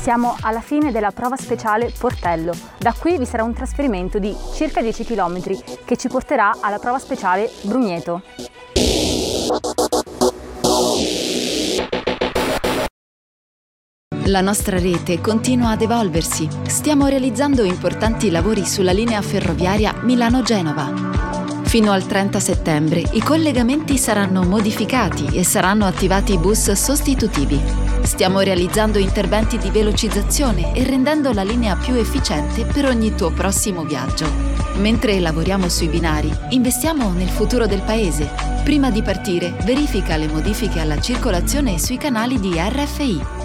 Siamo alla fine della prova speciale Portello. Da qui vi sarà un trasferimento di circa 10 km che ci porterà alla prova speciale Brugneto. La nostra rete continua ad evolversi. Stiamo realizzando importanti lavori sulla linea ferroviaria Milano-Genova. Fino al 30 settembre i collegamenti saranno modificati e saranno attivati bus sostitutivi. Stiamo realizzando interventi di velocizzazione e rendendo la linea più efficiente per ogni tuo prossimo viaggio. Mentre lavoriamo sui binari, investiamo nel futuro del paese. Prima di partire, verifica le modifiche alla circolazione sui canali di RFI.